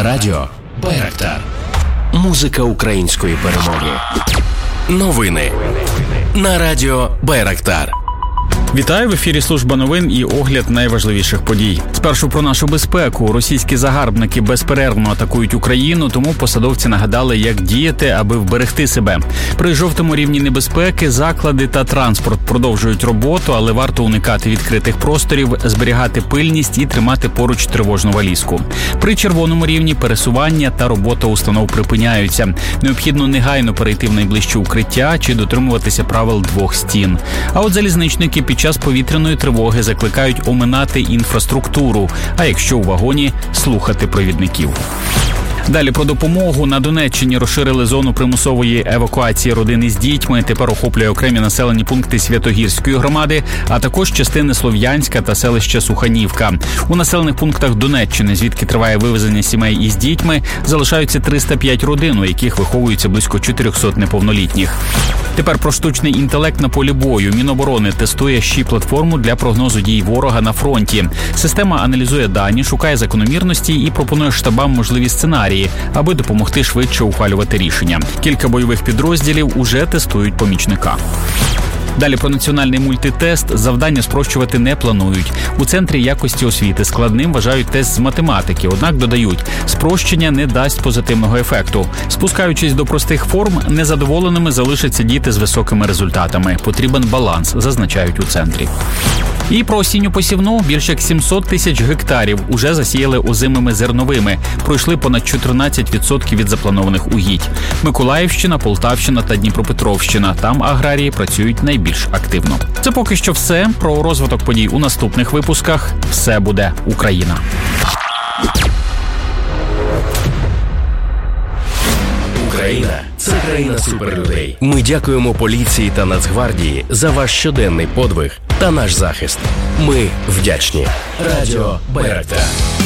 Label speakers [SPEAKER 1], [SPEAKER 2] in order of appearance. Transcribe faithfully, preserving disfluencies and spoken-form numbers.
[SPEAKER 1] Радіо Байрактар. Музика української перемоги. Новини на Радіо Байрактар.
[SPEAKER 2] Вітаю, в ефірі служба новин і огляд найважливіших подій. Спершу про нашу безпеку. Російські загарбники безперервно атакують Україну, тому посадовці нагадали, як діяти, аби вберегти себе. При жовтому рівні небезпеки заклади та транспорт продовжують роботу, але варто уникати відкритих просторів, зберігати пильність і тримати поруч тривожну валізку. При червоному рівні пересування та робота установ припиняються. Необхідно негайно перейти в найближче укриття чи дотримуватися правил двох стін. А от залізничники під час повітряної тривоги закликають оминати інфраструктуру, а якщо у вагоні – слухати провідників. Далі про допомогу. На Донеччині розширили зону примусової евакуації родини з дітьми. Тепер охоплює окремі населені пункти Святогірської громади, а також частини Слов'янська та селища Суханівка. У населених пунктах Донеччини, звідки триває вивезення сімей із дітьми, залишаються триста п'ять родин, у яких виховуються близько чотириста неповнолітніх. Тепер про штучний інтелект на полі бою. Міноборони тестує ЩІ-платформу для прогнозу дій ворога на фронті. Система аналізує дані, шукає закономірності і пропонує штабам можливі сценарії, аби допомогти швидше ухвалювати рішення. Кілька бойових підрозділів уже тестують помічника. Далі про національний мультитест. Завдання спрощувати не планують. У Центрі якості освіти складним вважають тест з математики, однак додають, спрощення не дасть позитивного ефекту. Спускаючись до простих форм, незадоволеними залишаться діти з високими результатами. Потрібен баланс, зазначають у Центрі. І про осінню посівну. Більше як сімсот тисяч гектарів уже засіяли озимими зерновими. Пройшли понад чотирнадцять відсотків від запланованих угідь. Миколаївщина, Полтавщина та Дніпропетровщина. Там аграрії працюють найбільш активно. Це поки що все. Про розвиток подій у наступних випусках. Все буде Україна.
[SPEAKER 1] Україна – це країна суперлюдей. Ми дякуємо поліції та Нацгвардії за ваш щоденний подвиг та наш захист. Ми вдячні. Радіо Байрактар.